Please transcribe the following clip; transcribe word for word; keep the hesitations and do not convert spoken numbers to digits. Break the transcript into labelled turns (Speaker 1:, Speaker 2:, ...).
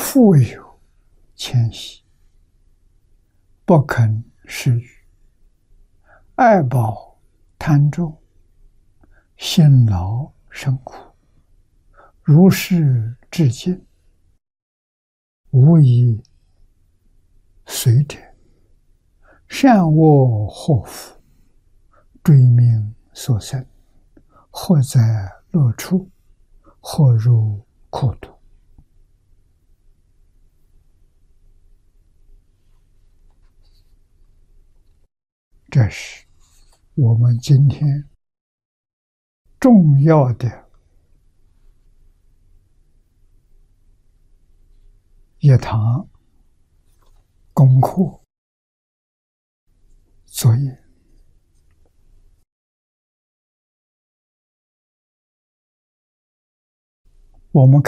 Speaker 1: 富有谦息，不肯施予，爱报贪重，辛劳生苦，如是至尽，无以随者，善恶祸福，追命所生，或在乐处，或入苦毒。这是我们今天重要的一堂功课作业。我们